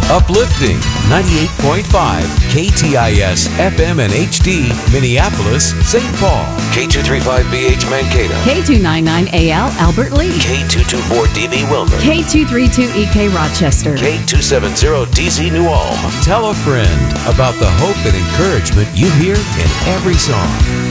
Uplifting 98.5 KTIS FM and HD Minneapolis, St. Paul. K235BH Mankato. K299AL Albert Lee. K224DB Wilmer. K232EK Rochester. K270DC New Ulm. Tell a friend about the hope and encouragement you hear in every song.